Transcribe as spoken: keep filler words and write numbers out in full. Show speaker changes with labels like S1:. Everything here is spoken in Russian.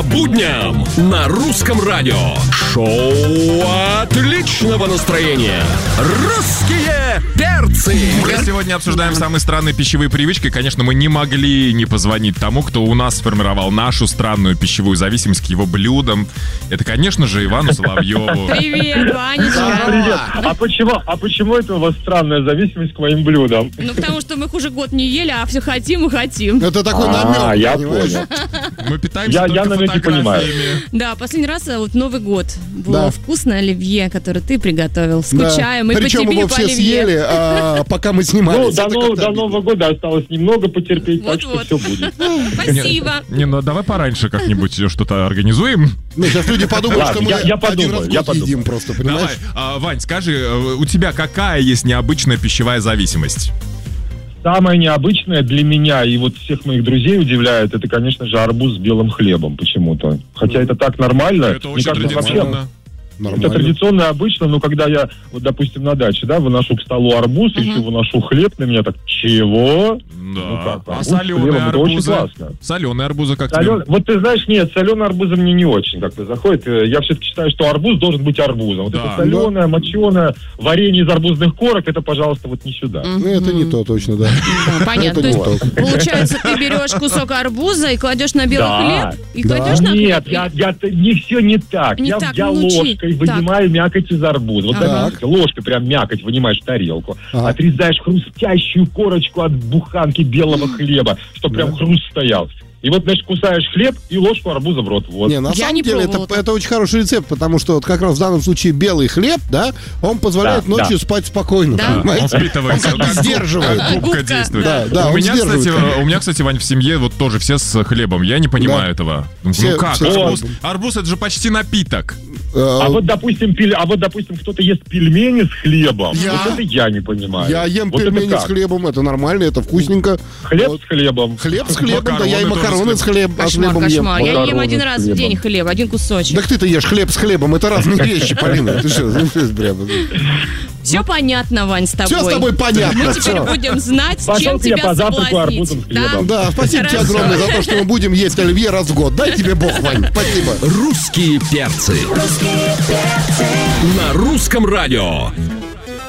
S1: По будням на Русском радио. Шоу отличного настроения. Русские перцы.
S2: Мы сегодня обсуждаем самые странные пищевые привычки. Конечно, мы не могли не позвонить тому, кто у нас сформировал нашу странную пищевую зависимость к его блюдам. Это, конечно же, Ивану Соловьеву.
S3: Привет, Ванечка.
S4: Да, привет. А почему, а почему это у вас странная зависимость к моим блюдам?
S3: Ну, потому что мы их уже год не ели, а все хотим и хотим.
S5: Это такой намек,
S4: А, я
S5: понимаешь?
S4: понял.
S2: Мы питаемся
S4: Я-
S2: только
S4: я намеки понимаю.
S2: фотографиями.
S3: Да, последний раз а, вот Новый год было
S5: Да.
S3: вкусное оливье, которое ты приготовил.
S5: Да.
S3: Скучаем и по
S5: Причем
S3: тебе,
S5: его
S3: и по
S5: все
S3: оливье.
S5: съели, а пока мы снимались.
S4: Ну, до,
S5: Это
S4: нов-
S5: как-то
S4: до
S5: обидно.
S4: Нового года осталось немного потерпеть, так что
S3: Вот-вот.
S4: все будет.
S3: Спасибо.
S2: Не, ну давай пораньше как-нибудь что-то организуем.
S5: Ну, сейчас люди подумают,
S4: Ладно,
S5: что мы
S4: я- я
S5: один
S4: подумаю,
S5: раз в
S4: я
S5: год
S4: подумаю.
S5: едим просто,
S2: Давай,
S5: понимаешь?
S2: а, Вань, скажи, э, у тебя какая есть необычная пищевая зависимость?
S4: Самое необычное для меня и вот всех моих друзей удивляет, это, конечно же, арбуз с белым хлебом почему-то. Хотя это так нормально.
S2: Это
S4: Мне
S2: очень
S4: кажется, вообще,
S2: традиционно.
S4: это
S5: Нормально.
S4: традиционно обычно, но когда я, вот, допустим, на даче, да, выношу к столу арбуз, и еще выношу хлеб, на меня так, чего?
S2: Да.
S4: Ну как,
S2: А
S4: арбуз с
S2: соленые
S4: хлебом, это очень
S2: арбузы?
S4: классно.
S2: Соленые арбузы как
S4: Солен-
S2: тебе?
S4: Вот ты знаешь, нет, соленый арбузы мне не очень как-то заходит. Э, Я все-таки считаю, что арбуз должен быть арбузом. Вот
S2: Да.
S4: это соленое, моченое, варенье из арбузных корок, это, пожалуйста, вот не сюда.
S5: Ну, это не то точно, да.
S3: Да, понятно.
S5: Это
S3: То
S5: не
S3: есть,
S5: то.
S3: получается, ты берешь кусок арбуза и кладешь на белый
S4: Да.
S3: хлеб? И
S5: Да.
S3: кладешь на
S4: Нет,
S3: хлеб?
S4: я, я, не все не так.
S3: Не
S4: я
S3: так,
S4: я
S3: ну, учи.
S4: ложкой вынимаю мякоть из арбуза. Вот
S3: Ага.
S4: заметьте, ложкой прям мякоть вынимаешь в тарелку.
S5: Ага.
S4: Отрезаешь хрустящую корочку от буханки белого хлеба, чтобы прям хруст стоял. И вот, значит, кусаешь хлеб и ложку арбуза в рот. Вот.
S5: Не, на
S3: Я
S5: самом
S3: не
S5: деле это,
S3: пробовала так.
S5: это очень хороший рецепт, потому что вот как раз в данном случае белый хлеб, да, он позволяет
S4: Да,
S5: ночью
S4: да.
S5: спать спокойно,
S3: Да.
S2: Он
S5: понимаете?
S2: впитывается.
S5: Он как бы сдерживает.
S2: Как губка
S3: Губка,
S2: действует.
S5: да. Да,
S2: у,
S5: он
S2: меня,
S5: сдерживает,
S2: кстати,
S5: конечно.
S2: у меня, кстати, Вань, в семье вот тоже все с хлебом. Я не понимаю
S5: Да.
S2: этого. Ну
S5: Все-
S2: как?
S5: все с
S2: Арбуз,
S5: хлебом.
S2: арбуз это же почти напиток.
S4: А
S5: Э,
S4: вот, допустим, пель- а вот, допустим, кто-то ест пельмени с хлебом.
S5: Я-
S4: Вот это я не понимаю.
S5: Я ем
S4: Вот это
S5: пельмени
S4: как?
S5: с хлебом, это нормально, это вкусненько.
S4: Хлеб
S5: Вот.
S4: с хлебом.
S5: Хлеб с хлебом, да,
S2: Макароны
S5: я и
S2: тоже
S5: макароны
S2: с
S5: с хлебом, с
S3: Кошмар,
S5: хлебом ем.
S3: кошмар. Я ем
S4: Макароны
S3: один
S4: с
S3: раз в
S4: хлебом.
S3: день хлеб, один кусочек.
S5: Так ты-то ешь хлеб с хлебом, это разные вещи, Полина. Ты что, ну, ты прям-
S3: Все понятно, Вань, с тобой.
S5: Всё с тобой понятно.
S3: Мы теперь
S5: всё.
S3: будем знать,
S4: Пошел
S3: чем
S4: ты, я
S3: тебя
S4: позавтракаю
S3: соблазнить.
S4: арбузом с
S3: Да?
S4: хлебом.
S5: Да, спасибо тебе
S3: Хорошо.
S5: огромное за то, что мы будем есть оливье раз в год. Дай тебе бог, Вань. Спасибо.
S1: Русские перцы. На Русском радио.